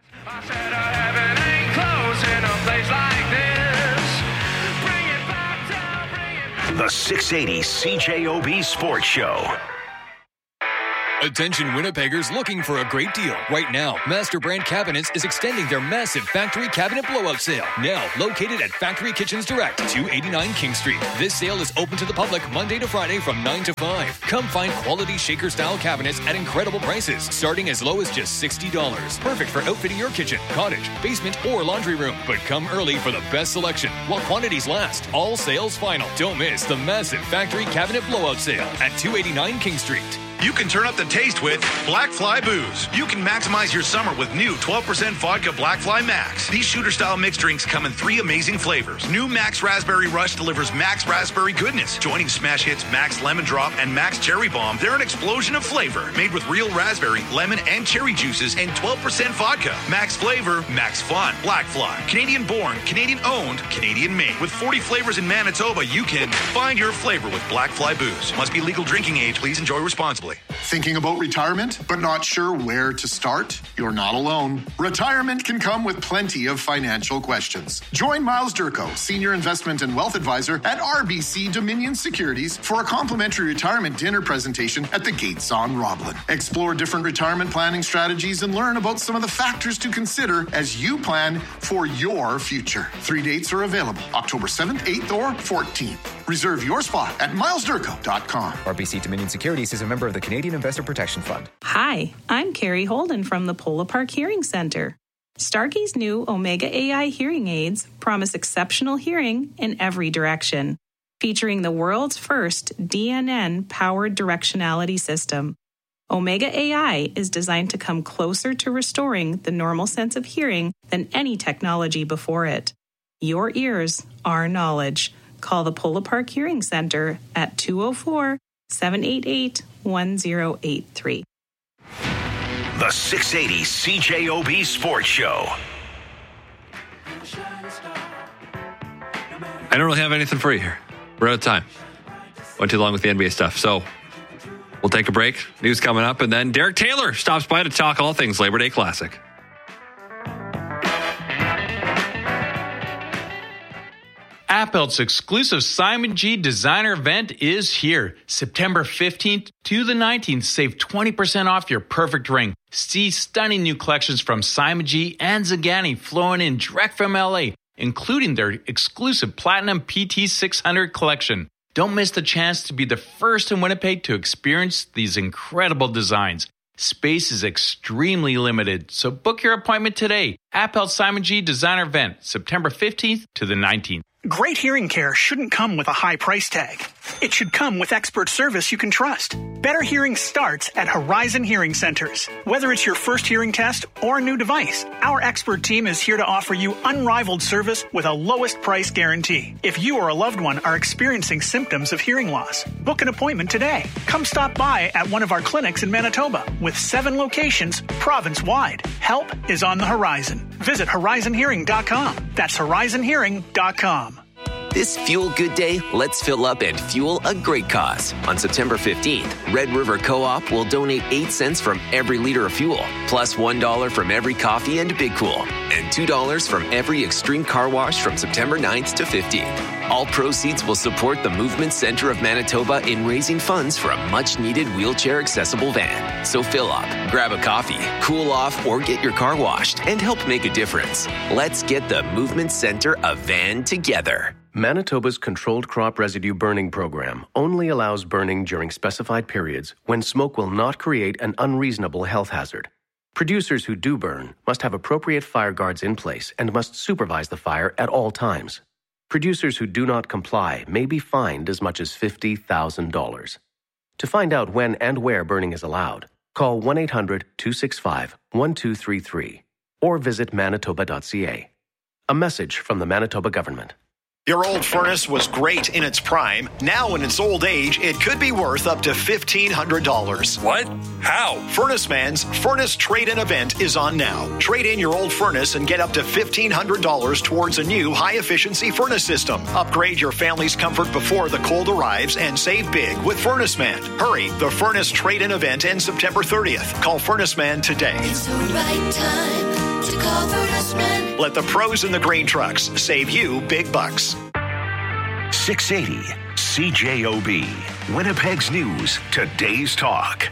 The six eighty C J O B Sports Show. Attention Winnipeggers looking for a great deal. Right now, Master Brand Cabinets is extending their massive factory cabinet blowout sale. Now located at Factory Kitchens Direct, two eighty-nine King Street. This sale is open to the public Monday to Friday from nine to five. Come find quality shaker-style cabinets at incredible prices, starting as low as just sixty dollars. Perfect for outfitting your kitchen, cottage, basement, or laundry room. But come early for the best selection while quantities last. All sales final. Don't miss the massive factory cabinet blowout sale at two eighty-nine King Street. You can turn up the taste with Black Fly Booze. You can maximize your summer with new twelve percent vodka Black Fly Max. These shooter-style mixed drinks come in three amazing flavors. New Max Raspberry Rush delivers Max Raspberry goodness. Joining smash hits Max Lemon Drop and Max Cherry Bomb, they're an explosion of flavor. Made with real raspberry, lemon, and cherry juices and twelve percent vodka. Max flavor, Max fun. Black Fly. Canadian-born, Canadian-owned, Canadian-made. With forty flavors in Manitoba, you can find your flavor with Black Fly Booze. Must be legal drinking age. Please enjoy responsibly. Thinking about retirement, but not sure where to start? You're not alone. Retirement can come with plenty of financial questions. Join Miles Durko, Senior Investment and Wealth Advisor at R B C Dominion Securities, for a complimentary retirement dinner presentation at the Gates on Roblin. Explore different retirement planning strategies and learn about some of the factors to consider as you plan for your future. Three dates are available, October seventh, eighth, or fourteenth. Reserve your spot at miles durko dot com. R B C Dominion Securities is a member of the Canadian Investor Protection Fund. Hi, I'm Carrie Holden from the Polo Park Hearing Center. Starkey's new Omega A I hearing aids promise exceptional hearing in every direction, featuring the world's first D N N-powered directionality system. Omega A I is designed to come closer to restoring the normal sense of hearing than any technology before it. Your ears, our knowledge. Call the Polo Park Hearing Center at two oh four, seven eight eight, one oh eight three. The six eighty C J O B Sports Show. I don't really have anything for you here. We're out of time. Went too long with the N B A stuff. So we'll take a break. News coming up. And then Derek Taylor stops by to talk all things Labor Day Classic. Appelt's exclusive Simon G designer event is here. September fifteenth to the nineteenth. Save twenty percent off your perfect ring. See stunning new collections from Simon G and Zagani flowing in direct from L A, including their exclusive Platinum P T six hundred collection. Don't miss the chance to be the first in Winnipeg to experience these incredible designs. Space is extremely limited, so book your appointment today. Appelt Simon G designer event, September fifteenth to the nineteenth. Great hearing care shouldn't come with a high price tag. It should come with expert service you can trust. Better hearing starts at Horizon Hearing Centers. Whether it's your first hearing test or a new device, our expert team is here to offer you unrivaled service with a lowest price guarantee. If you or a loved one are experiencing symptoms of hearing loss, book an appointment today. Come stop by at one of our clinics in Manitoba with seven locations province-wide. Help is on the horizon. Visit horizon hearing dot com. That's horizon hearing dot com. This Fuel Good Day, let's fill up and fuel a great cause. On September fifteenth, Red River Co-op will donate eight cents from every liter of fuel, plus one dollar from every coffee and Big Cool, and two dollars from every Extreme Car Wash from September ninth to fifteenth. All proceeds will support the Movement Center of Manitoba in raising funds for a much-needed wheelchair-accessible van. So fill up, grab a coffee, cool off, or get your car washed and help make a difference. Let's get the Movement Center a van together. Manitoba's Controlled Crop Residue Burning Program only allows burning during specified periods when smoke will not create an unreasonable health hazard. Producers who do burn must have appropriate fire guards in place and must supervise the fire at all times. Producers who do not comply may be fined as much as fifty thousand dollars. To find out when and where burning is allowed, call one eight hundred two six five one two three three or visit manitoba dot c a. A message from the Manitoba government. Your old furnace was great in its prime. Now in its old age, it could be worth up to fifteen hundred dollars. What? How? Furnace Man's Furnace Trade-In event is on now. Trade in your old furnace and get up to fifteen hundred dollars towards a new high-efficiency furnace system. Upgrade your family's comfort before the cold arrives and save big with Furnace Man. Hurry, the Furnace Trade-In event ends September thirtieth. Call Furnace Man today. It's the right time to call Furnace Man. Let the pros in the grain trucks save you big bucks. six eighty C J O B, Winnipeg's News, Today's Talk.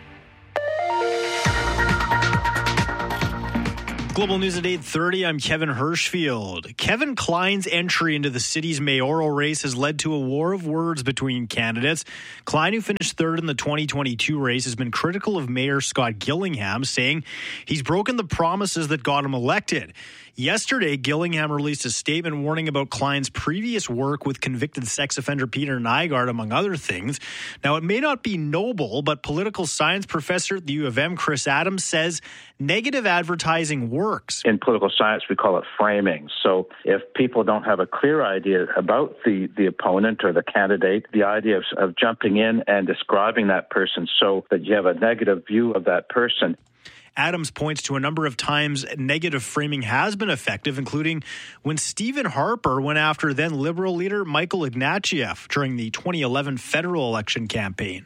Global News at eight thirty, I'm Kevin Hirschfield. Kevin Klein's entry into the city's mayoral race has led to a war of words between candidates. Klein, who finished third in the twenty twenty-two race, has been critical of Mayor Scott Gillingham, saying he's broken the promises that got him elected. Yesterday, Gillingham released a statement warning about Klein's previous work with convicted sex offender Peter Nygaard, among other things. Now, it may not be noble, but political science professor at the U of M, Chris Adams, says negative advertising works. In political science, we call it framing. So if people don't have a clear idea about the, the opponent or the candidate, the idea of, of jumping in and describing that person so that you have a negative view of that person. Adams points to a number of times negative framing has been effective, including when Stephen Harper went after then Liberal leader Michael Ignatieff during the twenty eleven federal election campaign.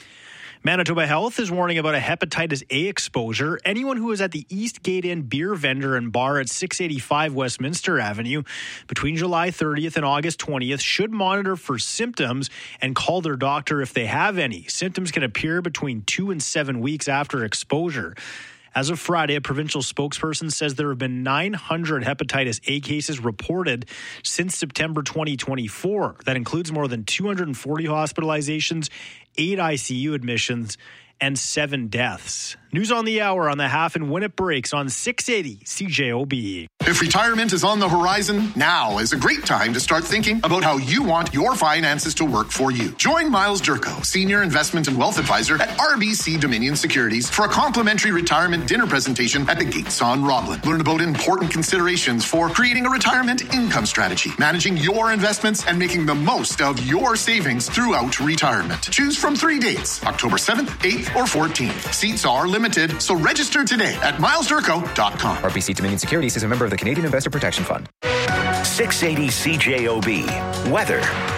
Manitoba Health is warning about a hepatitis A exposure. Anyone who is at the East Gate Inn beer vendor and bar at six eighty-five Westminster Avenue between July thirtieth and August twentieth should monitor for symptoms and call their doctor if they have any. Symptoms can appear between two and seven weeks after exposure. As of Friday, a provincial spokesperson says there have been nine hundred hepatitis A cases reported since September twenty twenty-four. That includes more than two hundred forty hospitalizations, eight I C U admissions, and seven deaths. News on the hour on the half and when it breaks on six eighty C J O B. If retirement is on the horizon, now is a great time to start thinking about how you want your finances to work for you. Join Miles Durko, Senior Investment and Wealth Advisor at R B C Dominion Securities, for a complimentary retirement dinner presentation at the Gates on Roblin. Learn about important considerations for creating a retirement income strategy, managing your investments, and making the most of your savings throughout retirement. Choose from three dates, October seventh, eighth, or fourteenth. Seats are limited, so register today at miles durko dot com. R B C Dominion Securities is a member of the Canadian Investor Protection Fund. six eighty C J O B, weather.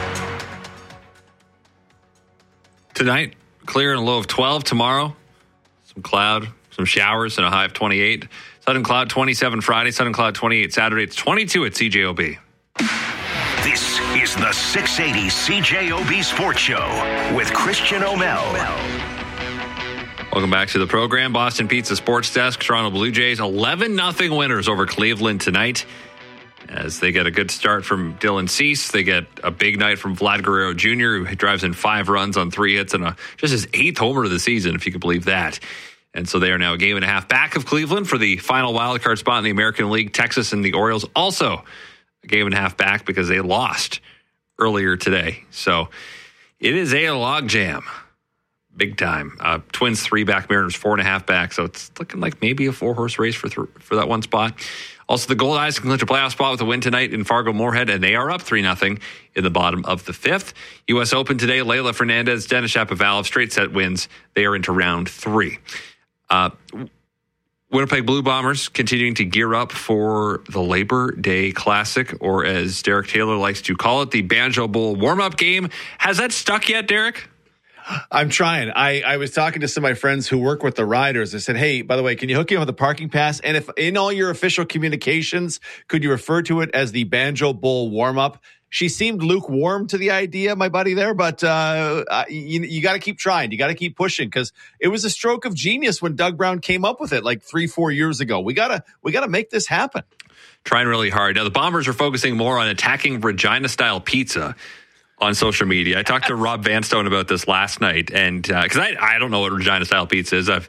Tonight, clear and a low of twelve. Tomorrow, some cloud, some showers, and a high of twenty-eight. Sun and cloud, twenty-seven Friday. Sun and cloud, twenty-eight Saturday. It's twenty-two at C J O B. This is the six eighty C J O B Sports Show with Christian O'Mell. Welcome back to the program. Boston Pizza Sports Desk. Toronto Blue Jays eleven nothing winners over Cleveland tonight, as they get a good start from Dylan Cease. They get a big night from Vlad Guerrero Junior, who drives in five runs on three hits and a, just his eighth homer of the season, if you could believe that. And so they are now a game and a half back of Cleveland for the final wildcard spot in the American League. Texas and the Orioles also a game and a half back because they lost earlier today. So it is a logjam. Big time. Uh, Twins three back, Mariners four and a half back. So it's looking like maybe a four horse race for th- for that one spot. Also, the Gold Eyes can clinch a playoff spot with a win tonight in Fargo Moorhead, and they are up three nothing in the bottom of the fifth. U S Open today, Leylah Fernandez, Denis Shapovalov, straight set wins. They are into round three. Uh, Winnipeg Blue Bombers continuing to gear up for the Labor Day Classic, or as Derek Taylor likes to call it, the Banjo Bowl warm-up game. Has that stuck yet, Derek? I'm trying. I, I was talking to some of my friends who work with the riders. I said, hey, by the way, can you hook me up with a parking pass? And if in all your official communications, could you refer to it as the Banjo Bowl warm-up? She seemed lukewarm to the idea, my buddy there, but uh, you, you got to keep trying. You got to keep pushing, because it was a stroke of genius when Doug Brown came up with it like three, four years ago. We gotta we gotta make this happen. Trying really hard. Now, the Bombers are focusing more on attacking Regina-style pizza on social media. I talked to Rob Vanstone about this last night, and because uh, I, I don't know what Regina-style pizza is. I've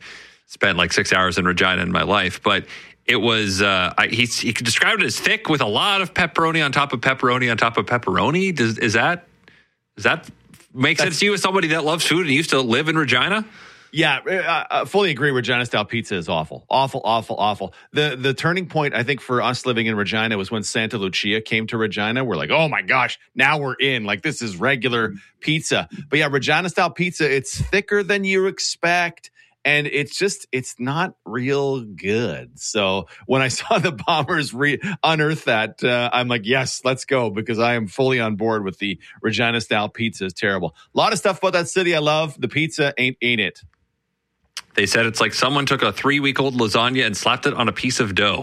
spent like six hours in Regina in my life, but it was, uh, I, he, he described it as thick with a lot of pepperoni on top of pepperoni on top of pepperoni. Does, is that, does that make That's, sense to you as somebody that loves food and used to live in Regina? Yeah, I fully agree. Regina-style pizza is awful. Awful, awful, awful. The the turning point, I think, for us living in Regina was when Santa Lucia came to Regina. We're like, oh, my gosh, now we're in. Like, this is regular pizza. But, yeah, Regina-style pizza, it's thicker than you expect. And it's just, it's not real good. So when I saw the Bombers re- unearth that, uh, I'm like, yes, let's go, because I am fully on board with the Regina-style pizza is terrible. A lot of stuff about that city I love. The pizza ain't ain't it. They said it's like someone took a three-week-old lasagna and slapped it on a piece of dough.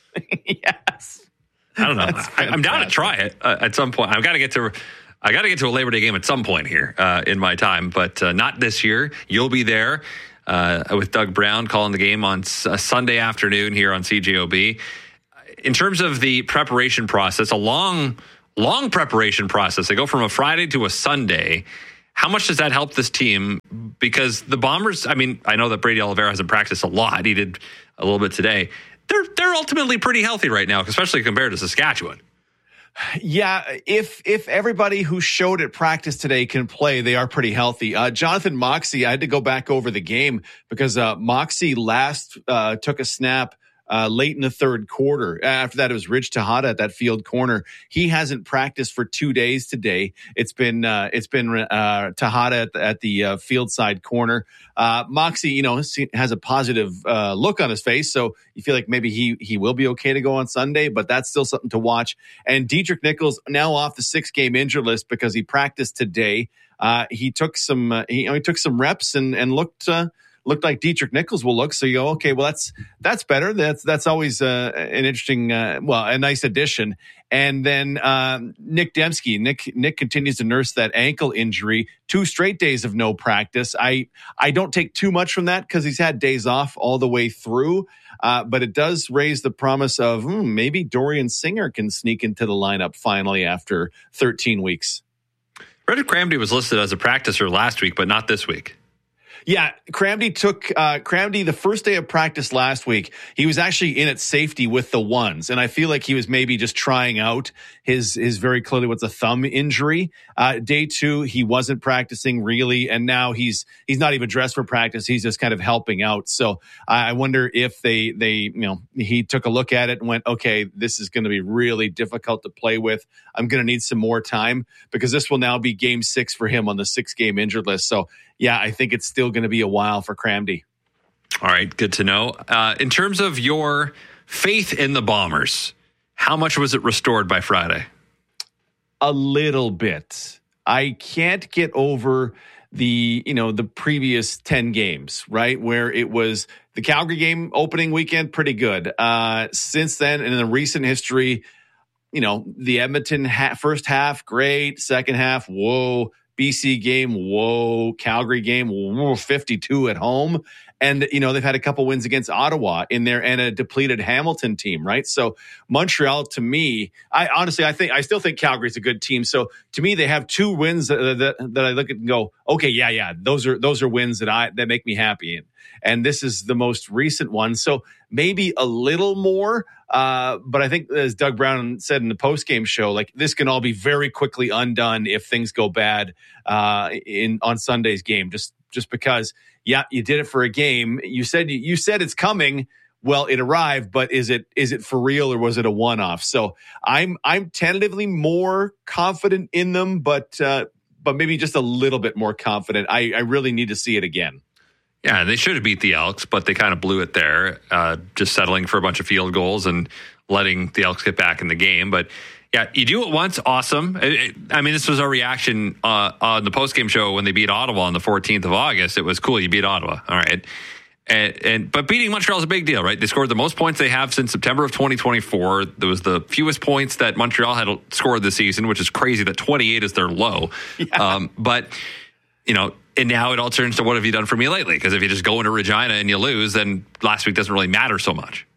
Yes. I don't know. I, I'm down to try it uh, at some point. I've got to get to I got to get to a Labor Day game at some point here uh, in my time, but uh, not this year. You'll be there uh, with Doug Brown calling the game on s- a Sunday afternoon here on C J O B. In terms of the preparation process, a long, long preparation process. They go from a Friday to a Sunday. How much does that help this team? Because the Bombers, I mean, I know that Brady Oliveira hasn't practiced a lot. He did a little bit today. They're they're ultimately pretty healthy right now, especially compared to Saskatchewan. Yeah, if if everybody who showed at practice today can play, they are pretty healthy. Uh, Jonathan Moxey, I had to go back over the game because uh, Moxey last uh, took a snap Uh, late in the third quarter. After that, it was Rich Tejada at that field corner. He hasn't practiced for two days today. It's been uh, it's been uh, Tejada at the, at the uh, field side corner. Uh, Moxey, you know, has a positive uh, look on his face, so you feel like maybe he he will be okay to go on Sunday. But that's still something to watch. And Dietrich Nichols now off the six game injured list because he practiced today. Uh, he took some uh, he, he took some reps and and looked. Uh, Looked like Dietrich Nichols will look. So you go, okay, well, that's that's better. That's that's always uh, an interesting, uh, well, a nice addition. And then uh, Nick Dembski. Nick Nick continues to nurse that ankle injury. Two straight days of no practice. I I don't take too much from that because he's had days off all the way through. Uh, but it does raise the promise of hmm, maybe Dorian Singer can sneak into the lineup finally after thirteen weeks. Frederick Cramdy was listed as a practicer last week, but not this week. Yeah, Cramdy took uh, Cramdy the first day of practice last week. He was actually in at safety with the ones, and I feel like he was maybe just trying out his his very clearly what's a thumb injury. Uh, day two, he wasn't practicing really, and now he's he's not even dressed for practice. He's just kind of helping out. So I wonder if they they you know he took a look at it and went, okay, this is going to be really difficult to play with. I'm going to need some more time because this will now be game six for him on the six game injured list. So. Yeah, I think it's still going to be a while for Cramdy. All right, good to know. Uh, in terms of your faith in the Bombers, how much was it restored by Friday? A little bit. I can't get over the, you know, the previous ten games, right? Where it was the Calgary game opening weekend, pretty good. Uh, since then, and in the recent history, you know, the Edmonton ha- first half, great. Second half, whoa. B C game, whoa. Calgary game, whoa, fifty-two at home. And, you know, they've had a couple wins against Ottawa in there and a depleted Hamilton team, right? So Montreal, to me, I honestly, I think, I still think Calgary's a good team. So to me, they have two wins that, that, that I look at and go, okay, yeah, yeah, those are, those are wins that I, that make me happy. And, and this is the most recent one. So maybe a little more. Uh, but I think, as Doug Brown said in the post-game show, like this can all be very quickly undone if things go bad uh, in on Sunday's game. Just just because, yeah, you did it for a game. You said you said it's coming. Well, it arrived, but is it is it for real or was it a one-off? So I'm I'm tentatively more confident in them, but uh, but maybe just a little bit more confident. I, I really need to see it again. Yeah, they should have beat the Elks, but they kind of blew it there, uh, just settling for a bunch of field goals and letting the Elks get back in the game. But yeah, you do it once, awesome. It, it, I mean, this was our reaction uh, on the postgame show when they beat Ottawa on the fourteenth of August. It was cool, you beat Ottawa, all right. And, and but beating Montreal is a big deal, right? They scored the most points they have since September of twenty twenty-four. There was the fewest points that Montreal had scored this season, which is crazy that twenty-eight is their low. Yeah. Um, but, you know, and now it all turns to what have you done for me lately? Because if you just go into Regina and you lose, then last week doesn't really matter so much.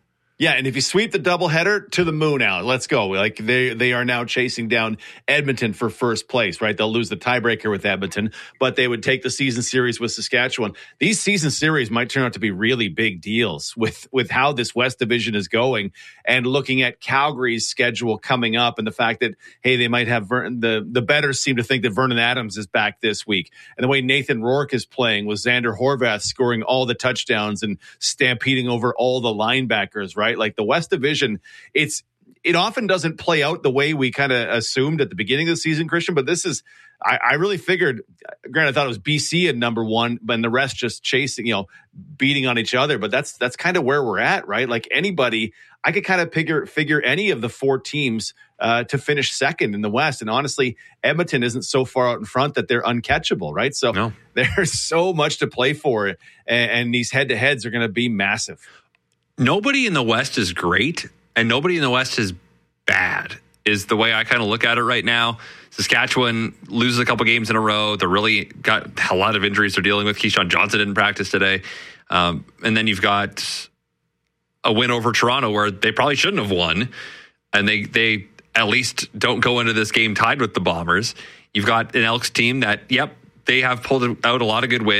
Yeah, and if you sweep the doubleheader, to the moon out. Let's go. Like they they are now chasing down Edmonton for first place, right? They'll lose the tiebreaker with Edmonton, but they would take the season series with Saskatchewan. These season series might turn out to be really big deals with, with how this West Division is going, and looking at Calgary's schedule coming up and the fact that, hey, they might have Ver- the, the bettors seem to think that Vernon Adams is back this week. And the way Nathan Rourke is playing with Xander Horvath scoring all the touchdowns and stampeding over all the linebackers, right? Like the West Division, it's it often doesn't play out the way we kind of assumed at the beginning of the season, Christian, but this is, I, I really figured, granted, I thought it was B C at number one, but the rest just chasing, you know, beating on each other. But that's that's kind of where we're at, right? Like anybody, I could kind of figure figure any of the four teams uh, to finish second in the West. And honestly, Edmonton isn't so far out in front that they're uncatchable, right? So no. There's so much to play for, and, and these head-to-heads are going to be massive. Nobody in the West is great, and nobody in the West is bad, is the way I kind of look at it right now. Saskatchewan loses a couple games in a row. They're really got a lot of injuries they're dealing with. Keyshawn Johnson didn't practice today. Um, and then you've got a win over Toronto where they probably shouldn't have won, and they they at least don't go into this game tied with the Bombers. You've got an Elks team that, yep, they have pulled out a lot of good wins.